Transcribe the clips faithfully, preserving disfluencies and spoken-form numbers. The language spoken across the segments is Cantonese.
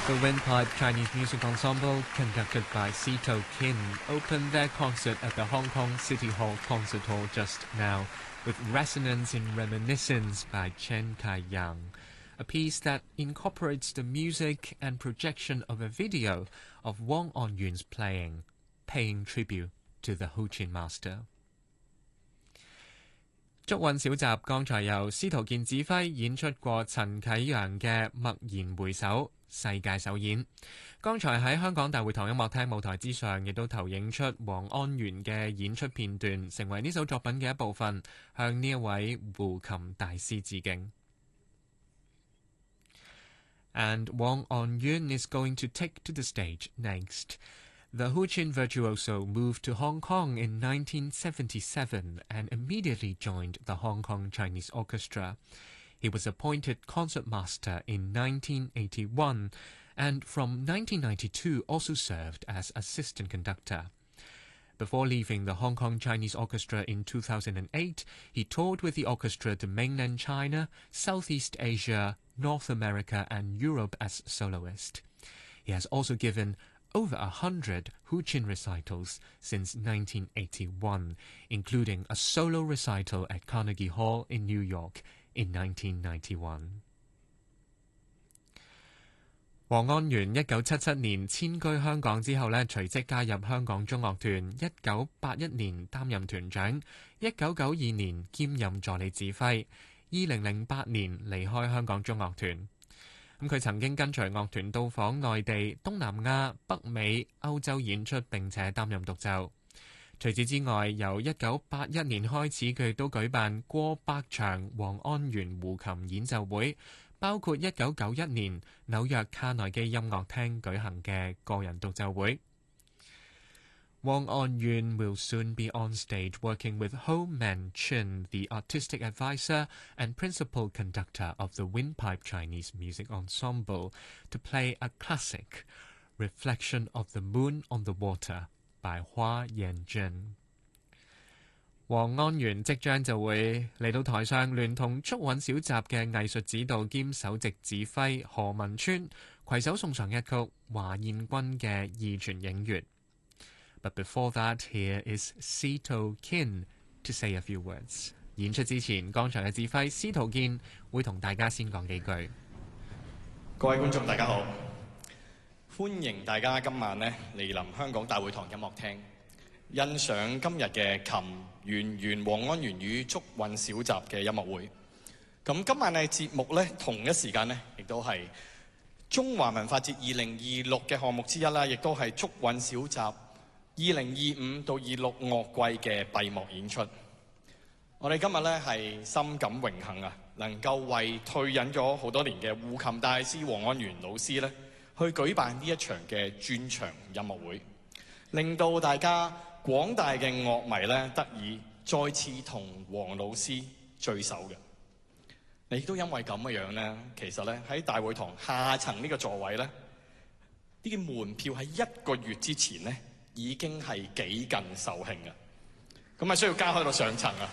The Windpipe Chinese Music Ensemble, conducted by Sito Kin, opened their concert at the Hong Kong City Hall Concert Hall just now, with Resonance in Reminiscence by Chen Kai-yang, a piece that incorporates the music and projection of a video of Wang Anyuan's playing, paying tribute to the Huqin master. 竹韻小集剛才由司徒健指揮演出過陳啟陽嘅默然回首世界首演。剛才喺香港大會堂音樂廳舞台之上，亦都投影出黃安源嘅演出片段，成為呢首作品嘅一部分，向呢一位胡琴大師致敬。And Wang Anyuan is going to take to the stage next. The Huqin virtuoso moved to Hong Kong in nineteen seventy-seven and immediately joined the Hong Kong Chinese Orchestra. He was appointed concertmaster in nineteen eighty-one and from nineteen ninety-two also served as assistant conductor. Before leaving the Hong Kong Chinese Orchestra in two thousand eight, he toured with the orchestra to mainland China, Southeast Asia, North America and Europe as soloist. He has also given over a hundred Huqin recitals since nineteen eighty-one, including a solo recital at Carnegie Hall in New York in nineteen ninety-one. 黃安源一九七七年遷居香港之後呢，隨即加入香港中樂團，一九八一年擔任團長，一九九二年兼任助理指揮，二零零八年離開香港中樂團。咁佢曾經跟隨樂團到訪內地、東南亞、北美、歐洲演出，並且擔任獨奏。除此之外，由一九八一年開始，佢都舉辦過百場黃安源胡琴演奏會，包括一九九一年紐約卡內基音樂廳舉行嘅個人獨奏會。Wang Anyuan will soon be on stage working with Ho Man Chin, the artistic advisor and principal conductor of the Windpipe Chinese Music Ensemble, to play a classic, Reflection of the Moon on the Water by Hua Yanzhen. 黃安源即將就會嚟到台上，聯同竹韻小集嘅藝術指導兼首席指揮何文川，攜手送上一曲華燕君嘅二泉映月。But before that, here is Sito Kin to say a few words. 演出之前，剛才嘅指揮司徒健會同大家先講幾句。 各位觀眾大家好，歡迎大家今晚呢嚟臨香港大會堂音樂廳，欣賞今日嘅琴圓圓黃安源與竹韻小集嘅音樂會。咁今晚嘅節目呢，同一時間呢，亦都係中華文化節二零二六嘅項目之一啦，亦都係竹韻小集二零二五到二六樂季嘅閉幕演出。我哋今日咧係深感榮幸啊，能夠為退隱咗好多年嘅胡琴大師黃安源老師咧，去舉辦呢一場嘅專場音樂會，令到大家廣大嘅樂迷咧得以再次同黃老師聚首嘅。亦都因為咁嘅樣咧，其實咧喺大會堂下層呢個座位咧，呢啲門票喺一個月之前咧，已經係幾近售罄啊！咁啊需要加開到上層啊！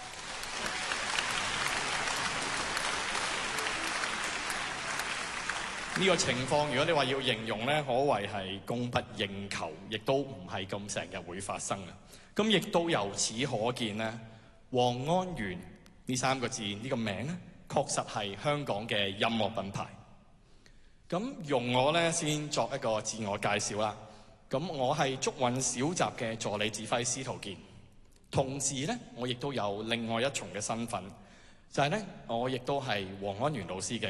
呢個情況，如果你話要形容咧，可謂係供不應求，亦都唔係咁成日會發生啊！咁亦都由此可見咧，黃安源呢三個字呢、呢個名咧，確實係香港嘅音樂品牌。咁容我咧先作一個自我介紹啦。咁我係竹韻小集嘅助理指揮司徒健，同時咧我亦都有另外一重嘅身份，就係咧我亦都係黃安源老師嘅